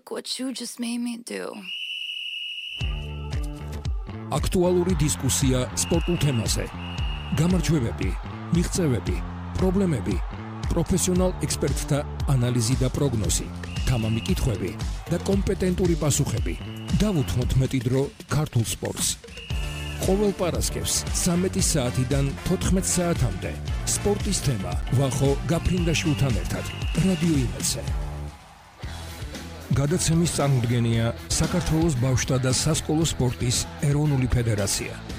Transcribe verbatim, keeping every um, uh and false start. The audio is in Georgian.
Look what you just made me do. Აქტუალური დისკუსია სპორტულ თემაზე. გამარჯვებები, მიღწევები, პრობლემები, პროფესიონალ ექსპერტთა ანალიზი და პროგნოზი, თამამი კითხვები და კომპეტენტური პასუხები. დავუთმოთ მეტი დრო ქართულ სპორტს. ყოველ პარასკევს ცამეტი საათიდან თოთხმეტ საათამდე სპორტის თემა ვახო გაფრინდაშვილთან ერთად რადიო იმედზე. გადაცემის წარმოდგენია საქართველოს ბავშვთა და სასკოლო სპორტის ეროვნული ფედერაცია.